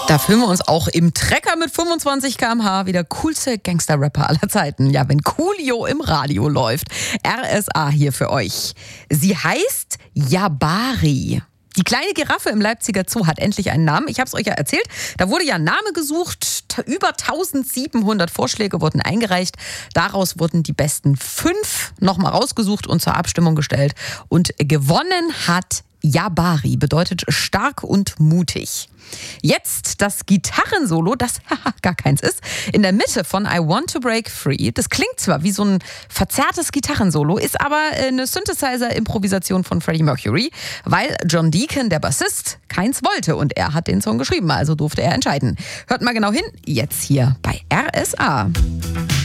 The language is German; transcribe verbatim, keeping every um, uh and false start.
Da fühlen wir uns auch im Trecker mit fünfundzwanzig Kilometer pro Stunde wie der coolste Gangster-Rapper aller Zeiten. Ja, wenn Coolio im Radio läuft. R S A hier für euch. Sie heißt Jabari. Die kleine Giraffe im Leipziger Zoo hat endlich einen Namen. Ich habe es euch ja erzählt. Da wurde ja ein Name gesucht. Über eintausendsiebenhundert Vorschläge wurden eingereicht. Daraus wurden die besten fünf nochmal rausgesucht und zur Abstimmung gestellt. Und gewonnen hat Jabari, bedeutet stark und mutig. Jetzt das Gitarrensolo, das gar keins ist, in der Mitte von I Want to Break Free. Das klingt zwar wie so ein verzerrtes Gitarrensolo, ist aber eine Synthesizer-Improvisation von Freddie Mercury, weil John Deacon, der Bassist, keins wollte und er hat den Song geschrieben, also durfte er entscheiden. Hört mal genau hin, jetzt hier bei R S A.